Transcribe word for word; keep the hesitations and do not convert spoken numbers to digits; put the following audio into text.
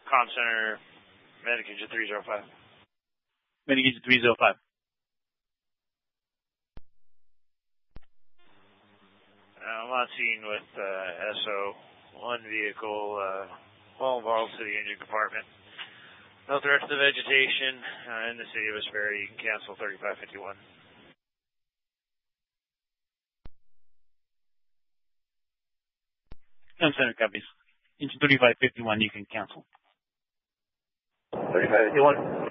Comm Center, Medicaid three oh five. Medicaid three oh five. I'm on scene with uh, S O, one vehicle, uh, well involved to the engine compartment. No threat to the vegetation uh, in the city of Hesperia. You can cancel thirty-five fifty-one. Comm Center copies. Engine thirty-five fifty-one, you can cancel. thirty-five fifty-one.